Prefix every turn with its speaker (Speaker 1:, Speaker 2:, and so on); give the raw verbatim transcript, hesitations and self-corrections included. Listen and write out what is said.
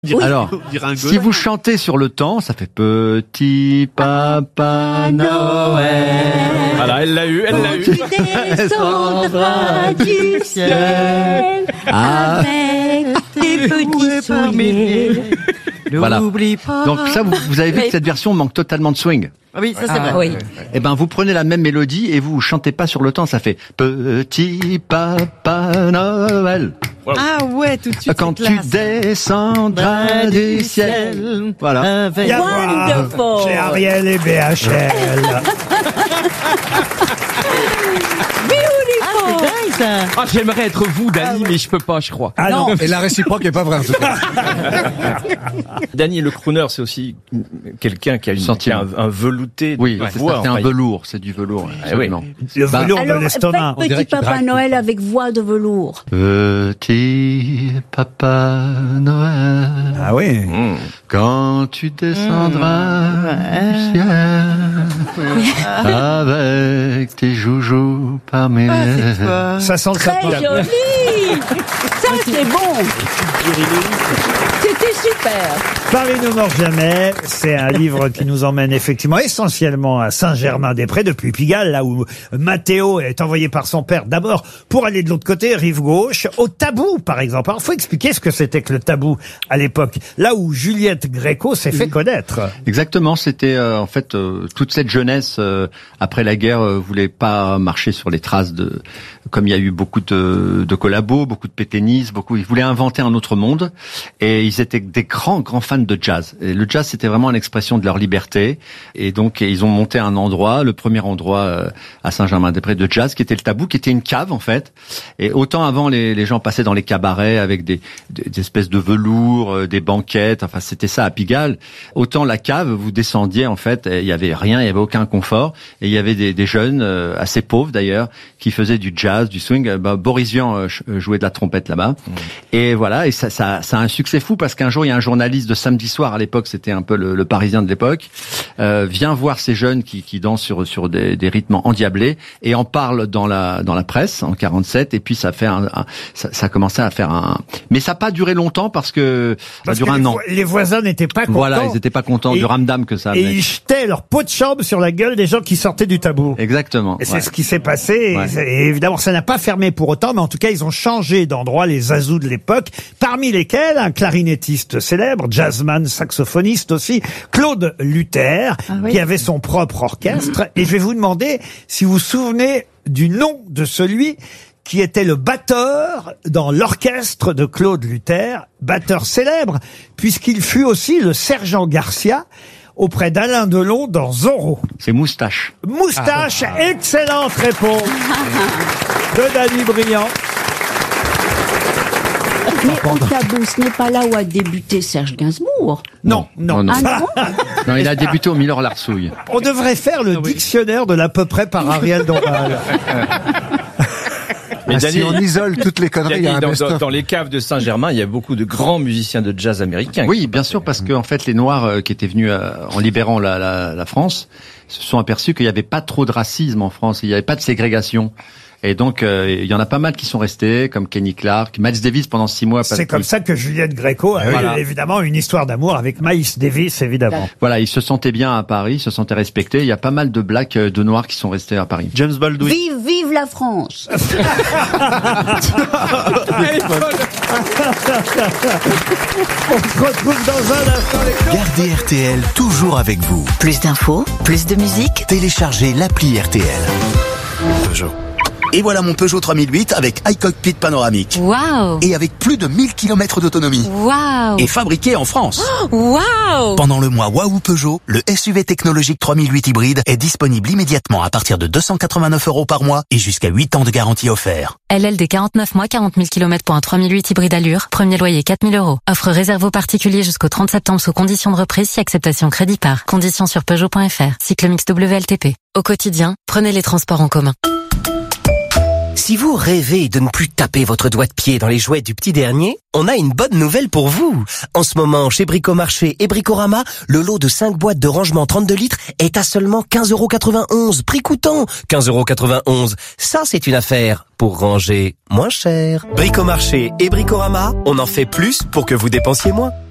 Speaker 1: Alors, si vous chantez sur le temps, ça fait Petit Papa Noël.
Speaker 2: Voilà, elle l'a eu, elle l'a eu.
Speaker 3: Tu descendras du ciel avec tes petits souliers.
Speaker 1: Voilà.
Speaker 3: N'oublie pas.
Speaker 1: Donc ça, vous, vous avez vu que cette version manque totalement de swing.
Speaker 3: Oui, ça c'est
Speaker 1: Ah,
Speaker 3: vrai. Oui.
Speaker 1: Eh ben, vous prenez la même mélodie et vous chantez pas sur le temps. Ça fait Petit Papa Noël.
Speaker 3: Ah ouais, tout de suite.
Speaker 1: Quand tu descendras du ciel. Voilà.
Speaker 3: Avec... Wonderful.
Speaker 4: Chez Ariel et B H L.
Speaker 2: Ah, j'aimerais être vous, Dany, mais je peux pas, je crois.
Speaker 4: Ah non.
Speaker 5: Et la réciproque est pas vraie, en tout cas.
Speaker 2: Dany, le crooner, c'est aussi quelqu'un qui a, une, qui a un, un velouté de
Speaker 1: Oui,
Speaker 2: de
Speaker 1: c'est
Speaker 2: voix.
Speaker 1: ça, c'est un
Speaker 2: enfin,
Speaker 1: velours, c'est du velours.
Speaker 2: Ah oui.
Speaker 4: Le
Speaker 1: Bah,
Speaker 4: velours de
Speaker 6: Alors,
Speaker 4: l'estomac.
Speaker 6: faites Petit Papa Noël avec voix de velours.
Speaker 1: Petit Papa Noël.
Speaker 4: Ah oui.
Speaker 2: Mmh.
Speaker 1: Quand tu descendras du ciel avec tes joujoux parmi les...
Speaker 4: Ça sent le sapin.
Speaker 6: Très joli. Ça c'est bon. C'était super.
Speaker 4: Paris ne mord jamais, c'est un livre qui nous emmène effectivement essentiellement à Saint-Germain-des-Prés, depuis Pigalle, là où Mathéo est envoyé par son père d'abord pour aller de l'autre côté, rive gauche, au Tabou par exemple. Alors il faut expliquer ce que c'était que le Tabou à l'époque, là où Juliette Gréco s'est fait connaître.
Speaker 1: Exactement, c'était euh, en fait euh, toute cette jeunesse euh, après la guerre euh, voulait pas marcher sur les traces de, comme il y a eu beaucoup de, de collabos, beaucoup de pétainistes, beaucoup, ils voulaient inventer un autre monde et ils étaient des grands grands fans de jazz. Et le jazz, c'était vraiment une expression de leur liberté. Et donc, ils ont monté un endroit, le premier endroit euh, à Saint-Germain-des-Prés de jazz, qui était le Tabou, qui était une cave, en fait. Et autant avant, les, les gens passaient dans les cabarets avec des, des, des espèces de velours, euh, des banquettes. Enfin, c'était ça à Pigalle. Autant la cave, vous descendiez, en fait, il y avait rien, il y avait aucun confort. Et il y avait des, des jeunes, euh, assez pauvres d'ailleurs, qui faisaient du jazz, du swing. Euh, bah, Boris Vian euh, jouait de la trompette là-bas. Mmh. Et voilà, et ça, ça, ça a un succès fou parce qu'un jour, il y a un journaliste de Samedi Soir, à l'époque, c'était un peu le, le Parisien de l'époque, euh, vient voir ces jeunes qui, qui dansent sur, sur des, des rythmes endiablés et en parle dans la, dans la presse en quarante-sept. Et puis ça fait un, un ça, ça a commencé à faire un, mais ça n'a pas duré longtemps parce que
Speaker 4: Parce
Speaker 1: ça dure
Speaker 4: que
Speaker 1: un
Speaker 4: les,
Speaker 1: an.
Speaker 4: vo- les voisins n'étaient pas contents.
Speaker 1: Voilà, ils n'étaient pas contents
Speaker 4: Et-
Speaker 1: du ramdam que ça
Speaker 4: Et
Speaker 1: amenait.
Speaker 4: ils jetaient leur pot de chambre sur la gueule des gens qui sortaient du Tabou.
Speaker 1: Exactement.
Speaker 4: Et c'est
Speaker 1: ouais.
Speaker 4: ce qui s'est passé. Et
Speaker 1: Ouais.
Speaker 4: c'est- Et évidemment, ça n'a pas fermé pour autant, mais en tout cas, ils ont changé d'endroit, les Zazous de l'époque, parmi lesquels un clarinettiste célèbre, jazzman, saxophoniste aussi, Claude Luther,
Speaker 6: Ah oui.
Speaker 4: qui avait son propre orchestre. Et je vais vous demander si vous vous souvenez du nom de celui qui était le batteur dans l'orchestre de Claude Luther, batteur célèbre, puisqu'il fut aussi le sergent Garcia auprès d'Alain Delon dans Zorro.
Speaker 1: C'est Moustache.
Speaker 4: Moustache, excellente réponse de Dany Briand.
Speaker 6: Mais au Tabou, ce n'est pas là où a débuté Serge Gainsbourg.
Speaker 4: Non, non,
Speaker 1: non.
Speaker 6: Ah non.
Speaker 1: Non, il a débuté au Miller Larsouille.
Speaker 4: On devrait faire le dictionnaire de l'à peu près par Ariel Dombal.
Speaker 2: Mais
Speaker 5: Ah,
Speaker 2: Dany,
Speaker 5: si on isole toutes les conneries, il y a
Speaker 2: Dany,
Speaker 5: un
Speaker 2: dans,
Speaker 5: best-of.
Speaker 2: dans, dans les caves de Saint-Germain, il y a beaucoup de grands musiciens de jazz américains.
Speaker 1: Oui, bien sûr, parce que en fait, les Noirs euh, qui étaient venus euh, en libérant la, la, la France se sont aperçus qu'il n'y avait pas trop de racisme en France, il n'y avait pas de ségrégation. Et donc, euh, il y en a pas mal qui sont restés, comme Kenny Clark, Miles Davis pendant six mois. parce
Speaker 4: C'est comme
Speaker 1: qu'il-
Speaker 4: ça que Juliette Gréco a eu
Speaker 1: Voilà.
Speaker 4: évidemment une histoire d'amour avec Miles Davis, évidemment.
Speaker 1: Voilà, ils se sentaient bien à Paris, ils se sentaient respectés. Il y a pas mal de blacks, euh, de noirs qui sont restés à Paris. James Baldwin.
Speaker 6: Vive, vive la France.
Speaker 4: On se retrouve dans un instant. les
Speaker 7: Gardez R T L toujours avec vous.
Speaker 8: Plus d'infos, plus de musique.
Speaker 7: Téléchargez l'appli R T L.
Speaker 9: Peugeot. Et voilà mon Peugeot trois mille huit avec iCockpit panoramique.
Speaker 8: Waouh.
Speaker 9: Et avec plus de mille kilomètres d'autonomie.
Speaker 8: Waouh.
Speaker 9: Et fabriqué en France.
Speaker 8: Waouh.
Speaker 9: Pendant le mois Waouh Peugeot, le S U V technologique trois mille huit hybride est disponible immédiatement à partir de deux cent quatre-vingt-neuf euros par mois et jusqu'à huit ans de garantie offert.
Speaker 10: L L D quarante-neuf mois, quarante mille kilomètres pour un trois mille huit hybride allure. Premier loyer quatre mille euros. Offre réservée aux particuliers jusqu'au trente septembre sous condition de reprise si acceptation crédit par. Conditions sur Peugeot point F R. Cycle mix W L T P. Au quotidien, prenez les transports en commun.
Speaker 11: Si vous rêvez de ne plus taper votre doigt de pied dans les jouets du petit dernier, on a une bonne nouvelle pour vous. En ce moment, chez Bricomarché et Bricorama, le lot de cinq boîtes de rangement trente-deux litres est à seulement quinze euros quatre-vingt-onze. Prix coûtant quinze euros quatre-vingt-onze. Ça, c'est une affaire pour ranger moins cher. Bricomarché et Bricorama, on en fait plus pour que vous dépensiez moins.